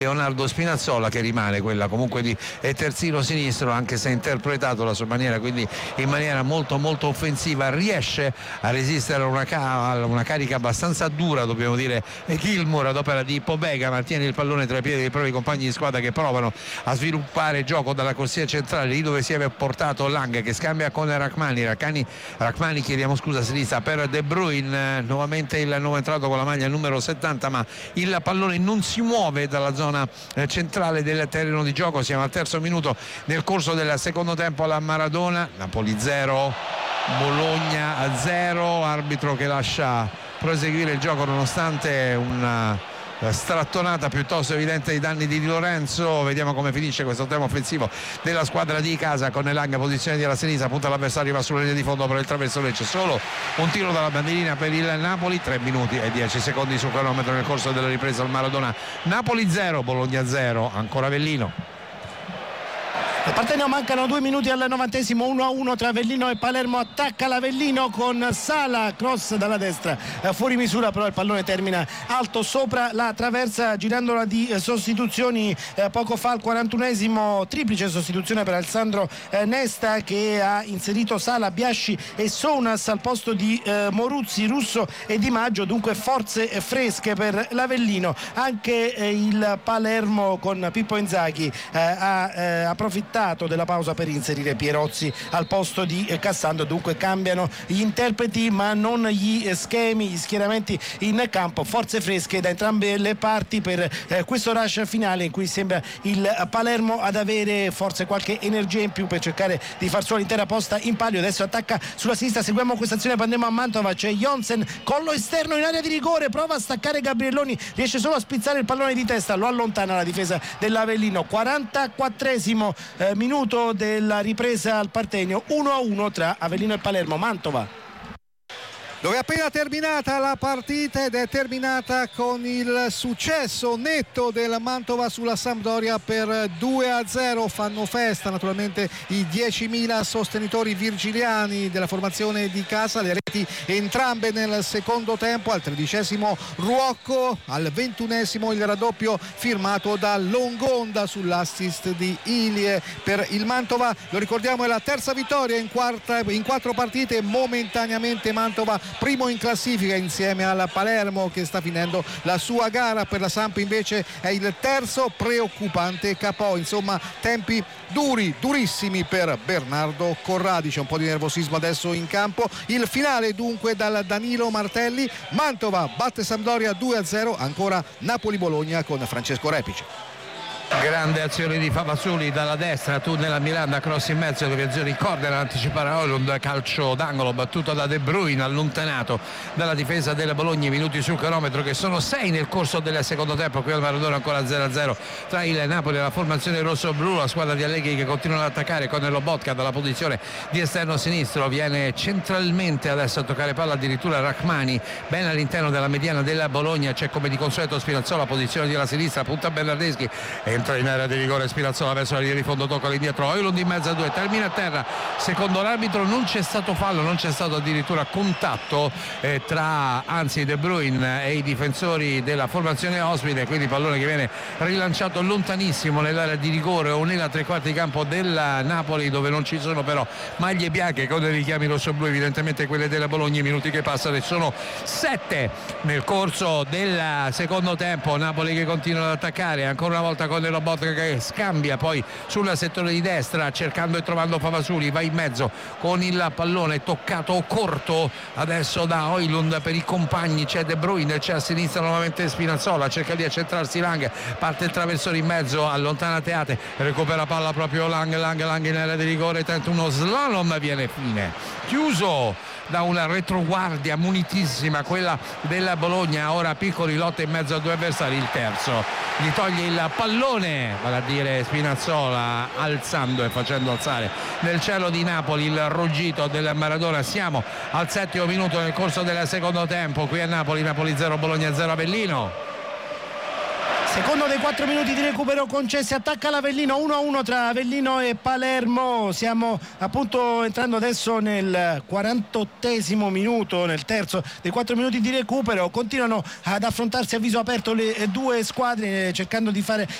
Leonardo Spinazzola, che rimane quella comunque di terzino sinistro, anche se ha interpretato la sua maniera, quindi in maniera molto molto offensiva. Riesce a resistere a una carica abbastanza dura, dobbiamo dire, Gilmour ad opera di Pobega, mantiene il pallone tra i piedi dei propri compagni di squadra che provano a sviluppare gioco dalla corsia centrale, lì dove si è portato Lang, che scambia con Rachmani, chiediamo scusa, a sinistra per De Bruyne, nuovamente il nuovo entrato con la maglia numero 70, ma il pallone non si muove dalla zona centrale del terreno di gioco. Siamo al terzo minuto nel corso del secondo tempo alla Maradona. Napoli 0, Bologna 0, arbitro che lascia proseguire il gioco nonostante una strattonata piuttosto evidente ai danni di Di Lorenzo. Vediamo come finisce questo tempo offensivo della squadra di casa, con Elanga posizione della sinistra, punta l'avversario, va sulla linea di fondo per il traversone, c'è solo un tiro dalla bandierina per il Napoli. 3 minuti e 10 secondi sul cronometro nel corso della ripresa al Maradona. Napoli 0, Bologna 0, ancora Avellino. A Partenio mancano 2 minuti al 90°, 1-1 tra Avellino e Palermo. Attacca l'Avellino con Sala, cross dalla destra, fuori misura, però il pallone termina alto sopra la traversa, girandola di sostituzioni. Poco fa al 41°, triplice sostituzione per Alessandro Nesta, che ha inserito Sala, Biasci e Sounas al posto di Moruzzi, Russo e Di Maggio. Dunque forze fresche per l'Avellino. Anche il Palermo con Pippo Inzaghi ha approfittato della pausa per inserire Pierozzi al posto di Cassandro. Dunque cambiano gli interpreti ma non gli schemi, gli schieramenti in campo. Forze fresche da entrambe le parti per questo rush finale, in cui sembra il Palermo ad avere forse qualche energia in più per cercare di far sua l'intera posta in palio. Adesso attacca sulla sinistra, seguiamo questa azione, andiamo a Mantova, c'è Jonsen, collo esterno in area di rigore, prova a staccare Gabrielloni, riesce solo a spizzare il pallone di testa, lo allontana la difesa dell'Avellino. 44° minuto della ripresa al Partenio, 1-1 tra Avellino e Palermo. Mantova, dove è appena terminata la partita, ed è terminata con il successo netto del Mantova sulla Sampdoria per 2-0. Fanno festa naturalmente i 10.000 sostenitori virgiliani della formazione di casa, le reti entrambe nel secondo tempo. Al 13° Ruocco, al 21° il raddoppio firmato da Longonda sull'assist di Ilie per il Mantova. Lo ricordiamo, è la terza vittoria in 4 partite. Momentaneamente Mantova primo in classifica insieme alla Palermo, che sta finendo la sua gara. Per la Samp invece è il terzo preoccupante capo. Insomma, tempi durissimi per Bernardo Corradi. C'è un po' di nervosismo adesso in campo. Il finale dunque dal Danilo Martelli. Mantova batte Sampdoria 2-0. Ancora Napoli-Bologna con Francesco Repici. Grande azione di Favasuli dalla destra, tunnel a Miranda, cross in mezzo, deviazione in corner, anticipare Højlund, calcio d'angolo battuto da De Bruyne, allontanato dalla difesa della Bologna. Minuti sul cronometro, che sono 6 nel corso del secondo tempo. Qui al Maradona ancora 0-0 tra il Napoli e la formazione rosso-blu. La squadra di Allegri che continua ad attaccare con Lobotka dalla posizione di esterno sinistro, viene centralmente adesso a toccare palla addirittura Rachmani, ben all'interno della mediana della Bologna. C'è come di consueto Spinazzola, posizione della sinistra, punta Bernardeschi, entra in area di rigore Spinazzola verso la linea di fondo, tocca l'indietro Højlund in mezzo a 2, termina a terra. Secondo l'arbitro non c'è stato fallo, non c'è stato addirittura contatto tra De Bruyne e i difensori della formazione ospite, quindi pallone che viene rilanciato lontanissimo nell'area di rigore o nella tre quarti di campo della Napoli, dove non ci sono però maglie bianche con dei richiami rosso-blu, evidentemente quelle della Bologna. I minuti che passano e sono 7 nel corso del secondo tempo. Napoli che continua ad attaccare ancora una volta con Lobotka, che scambia poi sul settore di destra cercando e trovando Favasuli, va in mezzo con il pallone toccato corto adesso da Højlund per i compagni. C'è De Bruyne, c'è a sinistra nuovamente Spinazzola, cerca di accentrarsi Lang, parte il traversone in mezzo, allontana Teate, recupera palla proprio Lang in area di rigore, tenta uno slalom, viene fine, chiuso da una retroguardia munitissima quella della Bologna. Ora Piccoli lotta in mezzo a 2 avversari, il terzo gli toglie il pallone, vale a dire Spinazzola, alzando e facendo alzare nel cielo di Napoli il ruggito del Maradona. Siamo al 7° minuto nel corso del secondo tempo qui a Napoli 0, Bologna 0, Avellino. Secondo dei 4 minuti di recupero concessi, attacca l'Avellino, 1-1 tra Avellino e Palermo. Stiamo appunto entrando adesso nel 48esimo minuto, nel terzo dei 4 minuti di recupero. Continuano ad affrontarsi a viso aperto le due squadre, cercando di fare